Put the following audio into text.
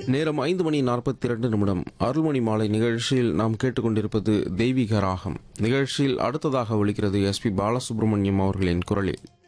நேரம் 5:42 அருள்மணி மாலை நிகழ்ச்சியில் நாம் கேட்டுக்கொண்டிருப்பது தெய்வீக ராகம். நிகழ்ச்சியில் அடுத்ததாக ஒலிக்கிறது எஸ்பி பாலசுப்ரமணியம் அவர்களின் குரலில்.